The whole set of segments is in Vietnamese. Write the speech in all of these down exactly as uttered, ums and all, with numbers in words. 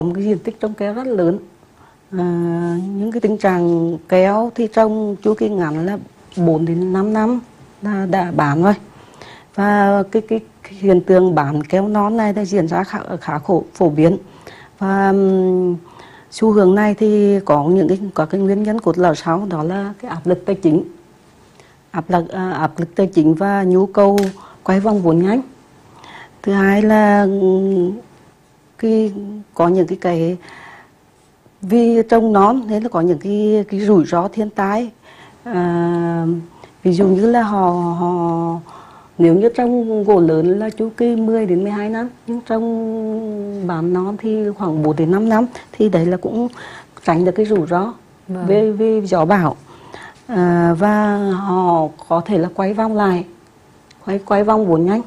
một cái diện tích trồng keo rất lớn. À, những cái tình trạng keo thì trồng chu kỳ ngắn là bốn đến năm năm là đã bán rồi. Và cái, cái, cái hiện tượng bán keo non này thì diễn ra khá, khá khổ, phổ biến. Và um, xu hướng này thì có những cái có cái nguyên nhân cốt lõi sau, đó là cái áp lực tài chính, áp lực à, áp lực tài chính và nhu cầu quay vòng vốn nhanh. Thứ hai là cái có những cái cái vì trồng nón nên là có những cái cái rủi ro thiên tai. À, ví dụ như là họ họ nếu như trồng gỗ lớn là chu kỳ mười đến mười hai năm, nhưng trồng bán nón thì khoảng bốn đến năm năm, thì đấy là cũng tránh được cái rủi ro vâng. về về gió bão. À, và họ có thể là quay vòng lại, quay quay vòng vốn nhanh.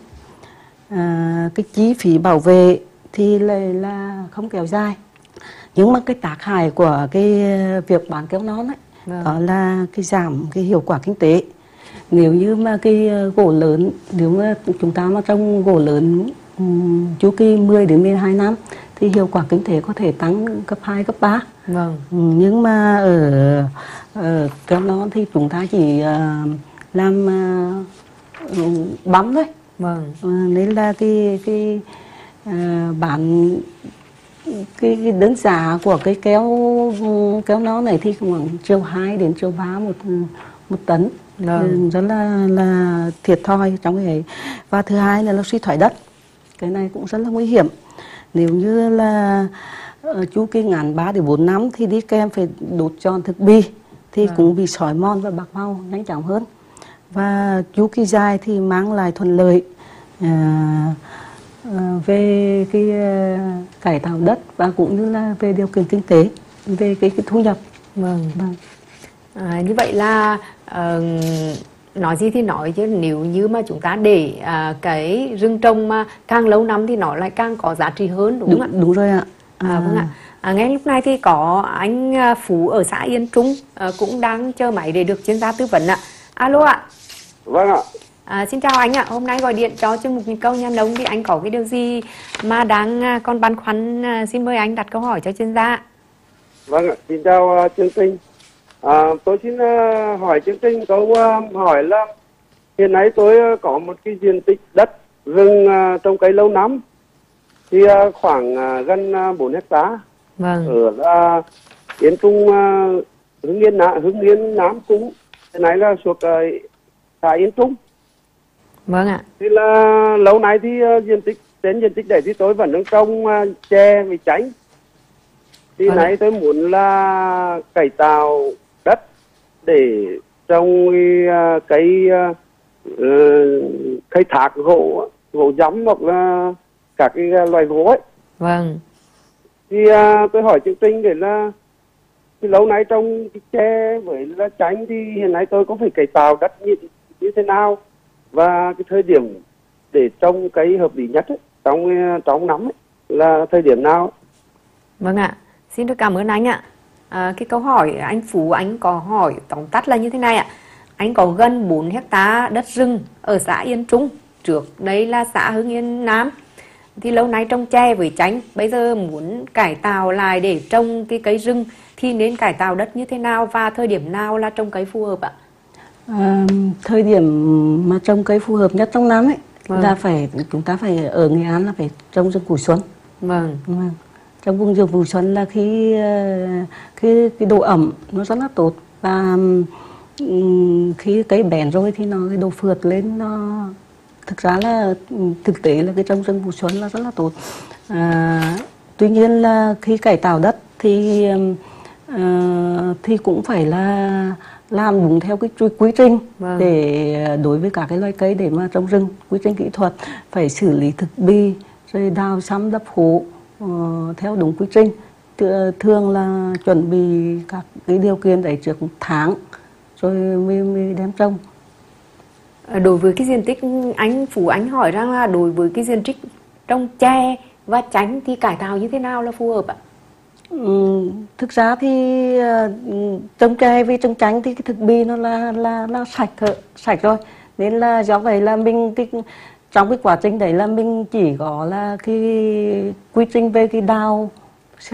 À, cái chi phí bảo vệ thì là, là không kéo dài, nhưng mà cái tác hại của cái việc bán keo non ấy, vâng. đó là cái giảm cái hiệu quả kinh tế. Nếu như mà cái gỗ lớn, nếu mà chúng ta mà trồng gỗ lớn um, chu kỳ mười đến mười hai năm thì hiệu quả kinh tế có thể tăng cấp hai, cấp ba. Vâng. Nhưng mà ở, ở keo non thì chúng ta chỉ uh, làm uh, bấm thôi. Vâng. Uh, nên là cái cái uh, bán cái, cái đơn giá của cái kéo kéo non này thì khoảng triệu hai đến triệu ba một một tấn. Vâng. Rất là là thiệt thòi trong cái ấy. Và thứ hai là, là suy thoái đất, cái này cũng rất là nguy hiểm. Nếu như là chu kỳ ngắn ba đến bốn năm thì đi kèm phải đốt tròn thực bì thì vâng. cũng bị xói mòn và bạc màu nhanh chóng hơn. Và chu kỳ dài thì mang lại thuận lợi à, à, về cái à, cải tạo đất và cũng như là về điều kiện kinh tế, về cái, cái thu nhập. Vâng, vâng. À, như vậy là uh, nói gì thì nói, chứ nếu như mà chúng ta để uh, cái rừng trồng mà càng lâu năm thì nó lại càng có giá trị hơn, đúng, đúng không ạ? Đúng rồi ạ. À, à, vâng ạ. À, ngay lúc này thì có anh Phú ở xã Yên Trung uh, cũng đang chờ máy để được chuyên gia tư vấn ạ. Alo ạ. Vâng ạ. À, xin chào anh ạ. Hôm nay gọi điện cho chương mục Nhịp Câu Nhà Nông thì anh có cái điều gì mà đang còn băn khoăn, uh, xin mời anh đặt câu hỏi cho chuyên gia. Vâng ạ. Xin chào uh, chương trình. À, tôi xin uh, hỏi chương trình câu uh, hỏi là hiện nay tôi uh, có một cái diện tích đất rừng uh, trồng cây lâu năm thì uh, khoảng uh, gần uh, bốn hectare. Vâng. Ở uh, Yên Trung, uh, Hưng Yên Hưng Yên Nam Trung, hiện nay là thuộc uh, xã Yên Trung. Vâng ạ. Thì là lâu nay thì uh, diện tích trên diện tích đấy thì tôi vẫn đang trồng uh, chè với chanh. Thì vâng. Nãy tôi muốn là cải tạo đất để trồng uh, cây uh, khai thác gỗ, gỗ giấm hoặc là các cái loài gỗ ấy. Vâng. Thì uh, tôi hỏi chương trình để là thì lâu nay trồng cái tre với là chanh thì hiện nay tôi có phải cải tạo đất như, như thế nào, và cái thời điểm để trồng cây hợp lý nhất ấy, trong trong năm ấy, là thời điểm nào? Vâng ạ. Xin được cảm ơn anh ạ. À, cái câu hỏi anh Phú anh có hỏi tóm tắt là như thế này ạ. Anh có gần bốn hectare đất rừng ở xã Yên Trung, trước đây là xã Hưng Yên Nam. Thì lâu nay trồng tre với chanh, bây giờ muốn cải tạo lại để trồng cái cây rừng thì nên cải tạo đất như thế nào và thời điểm nào là trồng cây phù hợp ạ? À, thời điểm mà trồng cây phù hợp nhất trong năm ấy, vâng. là phải chúng ta phải ở Nghệ An là phải trồng rừng vụ xuân. Vâng. Vâng. Trong vùng rừng vụ xuân là khi cái cái độ ẩm nó rất là tốt, và khi cây bén rồi thì nó cái độ phượt lên nó thực ra là thực tế là cái trồng rừng vụ xuân là rất là tốt. À, tuy nhiên là khi cải tạo đất thì uh, thì cũng phải là làm đúng theo cái quy trình. Vâng. Để đối với cả cái loài cây để mà trồng rừng, quy trình kỹ thuật phải xử lý thực bì rồi đào sắm đắp hố uh, theo đúng quy trình. Thường là chuẩn bị các cái điều kiện đấy trước một tháng rồi mới, mới đem trồng. Đối với cái diện tích anh Phú anh hỏi rằng là đối với cái diện tích trồng tre và chanh thì cải tạo như thế nào là phù hợp ạ? Ừ, thực ra thì uh, trồng tre với trồng chanh thì cái thực bì nó là là là sạch thợ, sạch rồi, nên là do vậy là mình cái trong cái quá trình đấy là mình chỉ có là cái quy trình về cái đào